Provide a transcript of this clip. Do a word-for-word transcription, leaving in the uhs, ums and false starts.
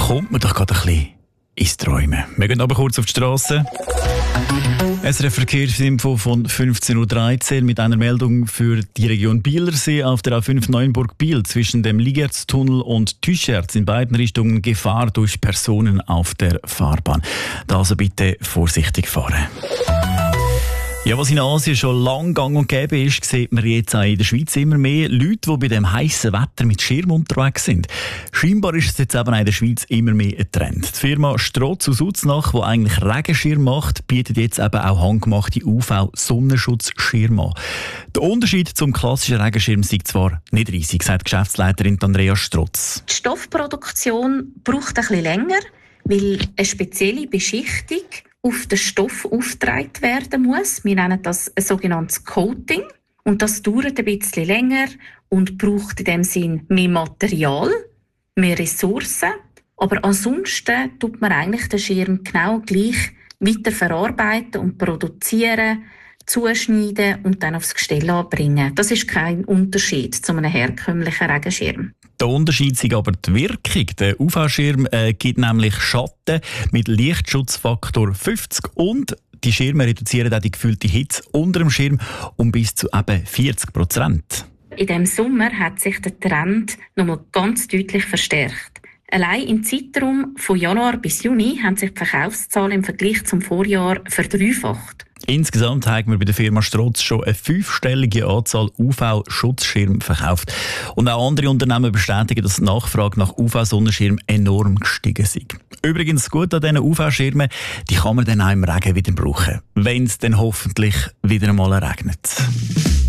kommt man doch gerade ein bisschen ins Träumen. Wir gehen aber kurz auf die Straße. S R F Verkehrsinfo von fünfzehn Uhr dreizehn mit einer Meldung für die Region Bielersee auf der A fünf Neuenburg-Biel zwischen dem Ligertstunnel und Tüscherz in beiden Richtungen Gefahr durch Personen auf der Fahrbahn. Da also bitte vorsichtig fahren. Ja, was in Asien schon lang gang und gäbe ist, sieht man jetzt auch in der Schweiz immer mehr Leute, die bei dem heißen Wetter mit Schirm unterwegs sind. Scheinbar ist es jetzt eben auch in der Schweiz immer mehr ein Trend. Die Firma Strotz aus Uznach, die eigentlich Regenschirm macht, bietet jetzt eben auch handgemachte U V-Sonnenschutzschirme an. Der Unterschied zum klassischen Regenschirm ist zwar nicht riesig, sagt Geschäftsleiterin Andrea Strotz. Die Stoffproduktion braucht ein bisschen länger, weil eine spezielle Beschichtung auf den Stoff aufgetragen werden muss. Wir nennen das ein sogenanntes Coating. Und das dauert ein bisschen länger und braucht in dem Sinn mehr Material, mehr Ressourcen. Aber ansonsten tut man eigentlich den Schirm genau gleich weiter verarbeiten und produzieren, zuschneiden und dann aufs Gestell anbringen. Das ist kein Unterschied zu einem herkömmlichen Regenschirm. Der Unterschied ist aber die Wirkung. Der U V-Schirm äh, gibt nämlich Schatten mit Lichtschutzfaktor fünfzig und die Schirme reduzieren auch die gefühlte Hitze unter dem Schirm um bis zu eben vierzig Prozent. In diesem Sommer hat sich der Trend nochmal ganz deutlich verstärkt. Allein im Zeitraum von Januar bis Juni haben sich die Verkaufszahlen im Vergleich zum Vorjahr verdreifacht. Insgesamt haben wir bei der Firma Strotz schon eine fünfstellige Anzahl U V-Schutzschirme verkauft. Und auch andere Unternehmen bestätigen, dass die Nachfrage nach U V-Sonnenschirmen enorm gestiegen ist. Übrigens gut an diesen U V-Schirmen, die kann man dann auch im Regen wieder brauchen, wenn es dann hoffentlich wieder einmal regnet.